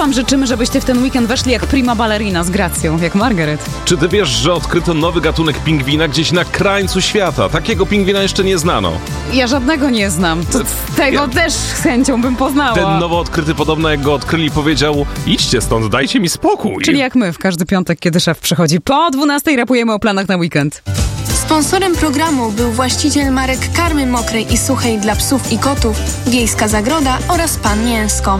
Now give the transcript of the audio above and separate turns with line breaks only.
wam życzymy, żebyście w ten weekend weszli jak prima ballerina z gracją, jak Margaret.
Czy ty wiesz, że odkryto nowy gatunek pingwina gdzieś na krańcu świata? Takiego pingwina jeszcze nie znano.
Ja żadnego nie znam. Tego też z chęcią bym poznała.
Ten nowo odkryty, podobno jak go odkryli, powiedział: idźcie stąd, dajcie mi spokój.
Czyli jak my w każdy piątek, kiedy szef przychodzi. Po 12 rapujemy o planach na weekend.
Sponsorem programu był właściciel marek karmy mokrej i suchej dla psów i kotów, Wiejska Zagroda oraz Pan Mięsko.